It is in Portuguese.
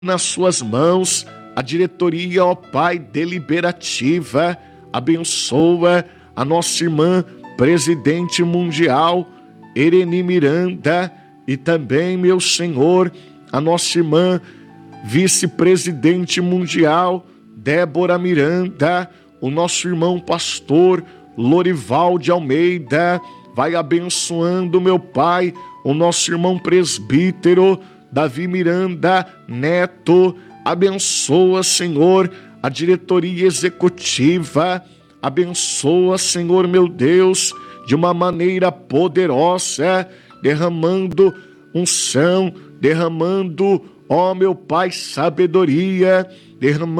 nas suas mãos a diretoria, ó Pai, deliberativa. Abençoa a nossa irmã presidente mundial, Ereni Miranda, e também, meu Senhor, a nossa irmã vice-presidente mundial, Débora Miranda, o nosso irmão pastor Lorival de Almeida. Vai abençoando, meu Pai, o nosso irmão presbítero Davi Miranda Neto. Abençoa, Senhor, a diretoria executiva. Abençoa, Senhor, meu Deus, de uma maneira poderosa, derramando unção, derramando, ó meu Pai, sabedoria, derramando